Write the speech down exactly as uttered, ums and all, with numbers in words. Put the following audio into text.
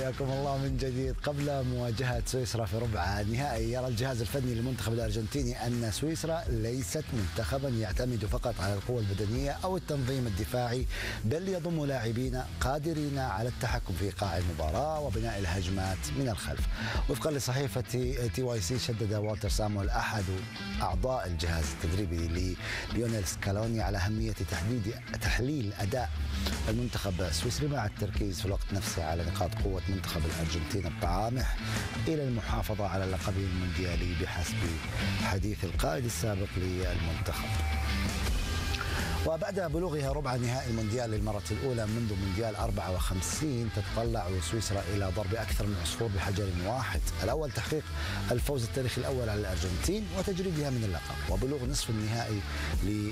حياكم الله من جديد. قبل مواجهة سويسرا في ربع النهائي، يرى الجهاز الفني للمنتخب الأرجنتيني أن سويسرا ليست منتخبا يعتمد فقط على القوة البدنية أو التنظيم الدفاعي، بل يضم لاعبين قادرين على التحكم في إيقاع المباراة وبناء الهجمات من الخلف. وفقا لصحيفة تي واي سي، شدد والتر سامويل أحد أعضاء الجهاز التدريبي ليونيل سكالوني على أهمية تحديد تحليل أداء المنتخب السويسري مع التركيز في الوقت نفسه على نقاط قوة منتخب الأرجنتين الطامح إلى المحافظة على لقبه المونديالي بحسب حديث القائد السابق للمنتخب. وبعد بلوغها ربع نهائي المونديال للمرة الأولى منذ مونديال أربعة وخمسين، تتطلع سويسرا إلى ضرب أكثر من عصفور بحجر واحد. الأول تحقيق الفوز التاريخي الأول على الأرجنتين وتجريدها من اللقب، وبلوغ نصف النهائي